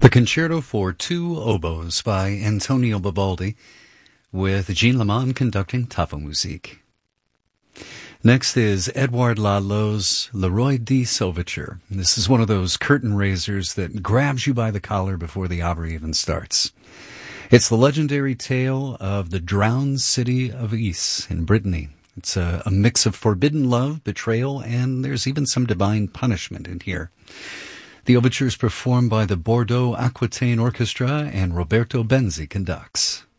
The Concerto for Two Oboes by Antonio Vivaldi, with Jean Lamont conducting Tafelmusik. Next is Edouard Lalot's Le Roi Dix Overture. This is one of those curtain raisers that grabs you by the collar before the opera even starts. It's the legendary tale of the drowned city of Is in Brittany. It's a mix of forbidden love, betrayal, and there's even some divine punishment in here. The overture is performed by the Bordeaux Aquitaine Orchestra, and Roberto Benzi conducts.